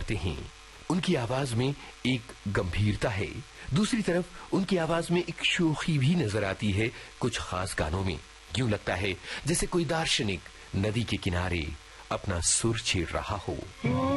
करते हैं। उनकी आवाज में एक गंभीरता है, दूसरी तरफ उनकी आवाज में एक शोखी भी नजर आती है। कुछ खास गानों में यूं लगता है जैसे कोई दार्शनिक नदी के किनारे अपना सुर छेड़ रहा हो।